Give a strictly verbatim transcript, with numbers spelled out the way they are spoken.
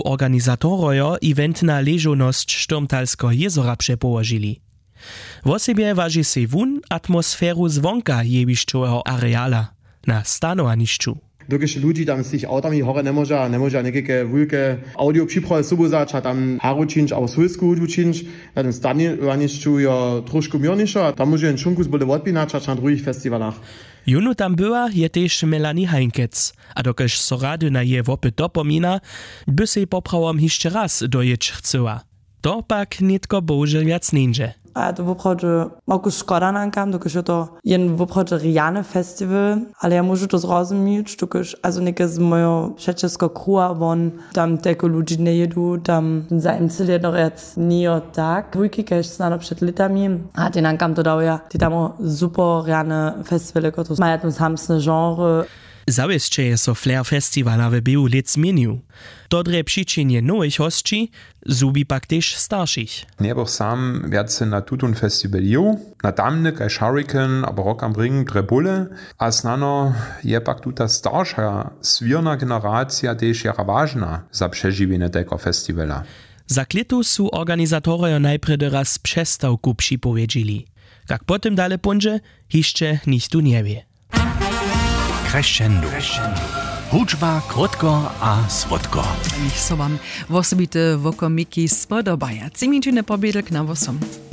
organizatorojo event na ležonosť Štormtalského jezora přepołožili. W osobie waży se wun atmosferu zvonka jebiščového areala na stanowanišću. Dokąd ludzi tam z tych autami hore nie może, nie może niekieke wielkie audio przyprawy subuzać, a tam haru czynć, a słysku czynć, na tym stanowanišću ja troszkę mierniejsza, a tam może ein szunkus bude odpinać, a na drugich festiwalach. Junu tam była je też Melanie Heinkec, a dokaż so rady na je wopy dopomina, by se poprawom jeszcze raz dojeć chcała. To pak nitko bohužel jac ninže. A to woprawdzie mogę szkoda nankam, dokaż to jen woprawdzie rijane festival, ale ja muszę to zrozumieć, dokaż also nieke z moją przeczesko krua won, tam teko ludzi nie jedu, tam zajemcy jedno jac nie o tak. Dwójki kaž snano przed litami, a ty nankam to dał ja, ty tam super rijane festivale, które mają tam samsne genre. Zawieszcze je so flair festivala w biu lit zmienił. Dodre przyczynie nowych hostci, zubi pak też starszych. Niebo sam werdse na tutun festivaliju, na tamne kaj Hurricane, aber Rock am Ring, Trebulle, a snano je pak tuta starsza, swirna generacja też jara ważna za przeżywienie tego festivala. Za klitu su organizatorojo najpredy raz przestawku przypowiedzieli. Jak potem dalej pójdzie, jeszcze nikt tu nie wie. Crescendo. Hudžba, krótko a słodko. Niech so wam osobite wokomiki spodobaja. Cimięciune pobiedek na wosom.